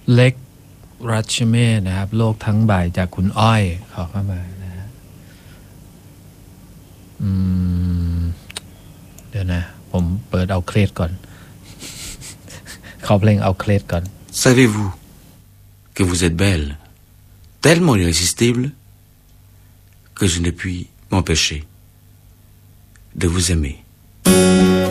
เล็กรัชเม่นะครับโลกทั้งใบจากคุณอ้อยขอเข้ามานะฮะเดี๋ยวนะผมเปิดเอาเครดก่อนขอเพลงเอาเครดก่อน Savez-vous que vous êtes belle, tellement irrésistible, que je ne puis m'empêcher de vous aimer.